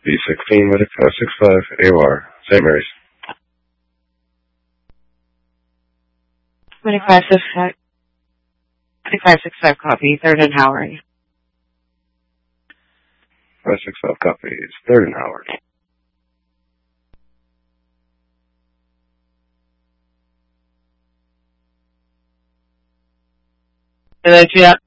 B16 Medic 565 AOR, St. Mary's. Medic 565 copy, 3rd and Howard. 565 copies, 3rd and Howard. Hello, yeah.